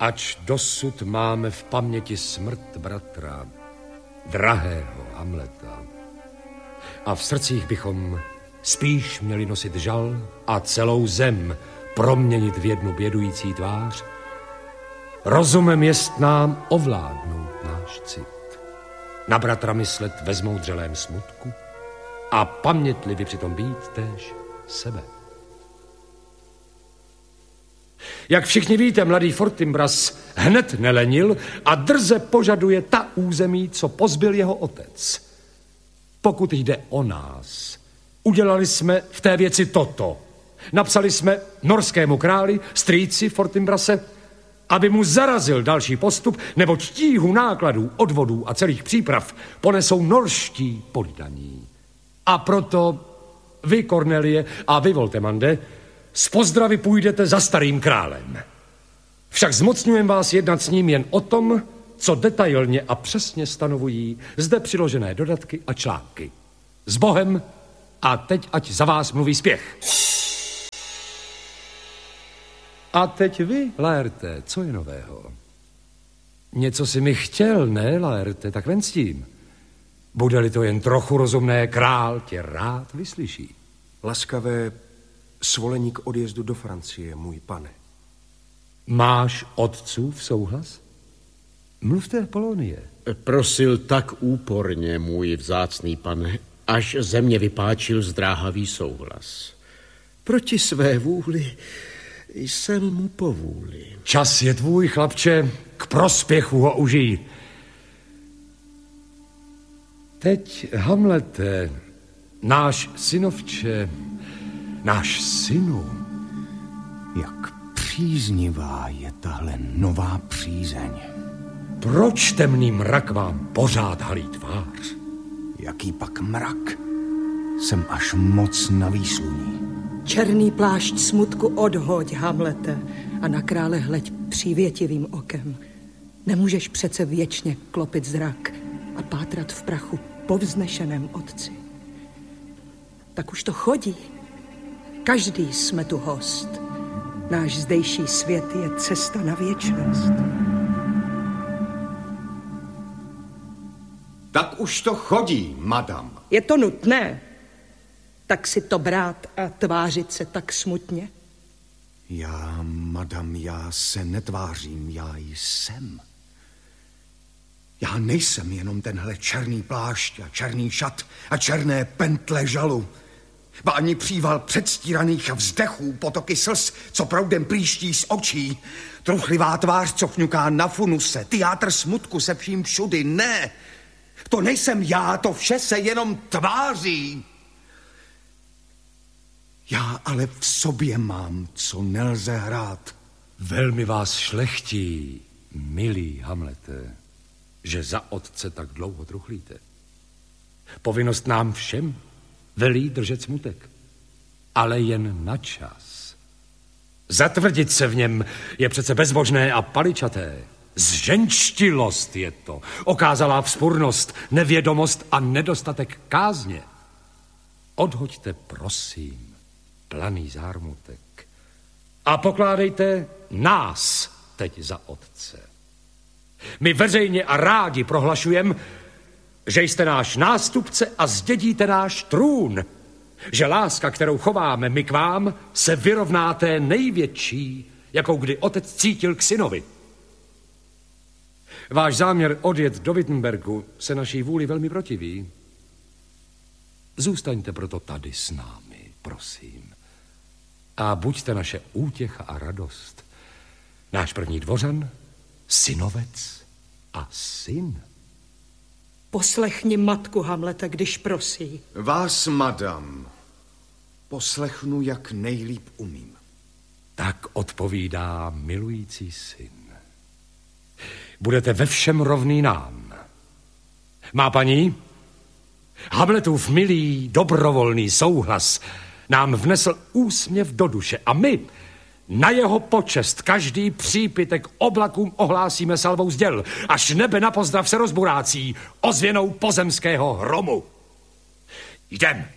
Ač dosud máme v paměti smrt bratra, drahého Hamleta, a v srdcích bychom spíš měli nosit žal a celou zem proměnit v jednu bědující tvář, rozumem jest nám ovládnout náš cit. Na bratra myslet ve zmoudřelém smutku a pamětlivi přitom být též sebe. Jak všichni víte, mladý Fortinbras hned nelenil a drze požaduje ta území, co pozbyl jeho otec. Pokud jde o nás, udělali jsme v té věci toto. Napsali jsme norskému králi, strýci Fortinbrase, aby mu zarazil další postup, neboť tíhu nákladů, odvodů a celých příprav ponesou norští poddaní. A proto vy, Kornelie, a vy, Voltemande, z pozdravy půjdete za starým králem. Však zmocňujem vás jednat s ním jen o tom, co detailně a přesně stanovují zde přiložené dodatky a články. S Bohem a teď ať za vás mluví spěch. A teď vy, Laerte, co je nového? Něco si mi chtěl, ne, Laerte, tak ven s tím. Bude-li to jen trochu rozumné, král tě rád vyslyší. Laskavé svolení k odjezdu do Francie, můj pane. Máš otcův souhlas? Mluvte, Polonie. Prosil tak úporně, můj vzácný pane, až ze mě vypáčil zdráhavý souhlas. Proti své vůli jsem mu povůli. Čas je tvůj, chlapče, k prospěchu ho užij. Teď, Hamlete, náš synovče, náš synu. Jak příznivá je tahle nová přízeň. Proč temný mrak vám pořád halí tvář? Jaký pak mrak? Jsem až moc na výsluní. Černý plášť smutku odhoď, Hamlete, a na krále hleď přívětivým okem. Nemůžeš přece věčně klopit zrak a pátrat v prachu po vznešeném otci. Tak už to chodí. Každý jsme tu host. Náš zdejší svět je cesta na věčnost. Tak už to chodí, madam. Je to nutné? Tak si to brát a tvářit se tak smutně? Madam, já se netvářím, já jsem. Já nejsem jenom tenhle černý plášť a černý šat a černé pentle žalu. Ba ani příval předstíraných vzdechů, potoky slz, co proudem plíští z očí, truchlivá tvář, co fňuká na funuse, teátr smutku se vším všudy. Ne, to nejsem já, to vše se jenom tváří. Já ale v sobě mám, co nelze hrát. Velmi vás šlechtí, milý Hamlete, že za otce tak dlouho truchlíte. Povinnost nám všem velí držet smutek, ale jen na čas. Zatvrdit se v něm je přece bezbožné a paličaté. Zženštilost je to, okázalá vzpurnost, nevědomost a nedostatek kázně. Odhoďte, prosím, planý zármutek a pokládejte nás teď za otce. My veřejně a rádi prohlašujeme, že jste náš nástupce a zdědíte náš trůn, že láska, kterou chováme my k vám, se vyrovná té největší, jakou kdy otec cítil k synovi. Váš záměr odjet do Wittenbergu se naší vůli velmi protiví. Zůstaňte proto tady s námi, prosím. A buďte naše útěcha a radost. Náš první dvořan, synovec a syn. Poslechni matku, Hamlete, když prosí. Vás, madam, poslechnu, jak nejlíp umím. Tak odpovídá milující syn. Budete ve všem rovný nám. Má paní? Hamletův milý, dobrovolný souhlas nám vnesl úsměv do duše a my na jeho počest každý přípitek oblakům ohlásíme salvou z děl, až nebe na pozdrav se rozburácí ozvěnou pozemského hromu. Jdem.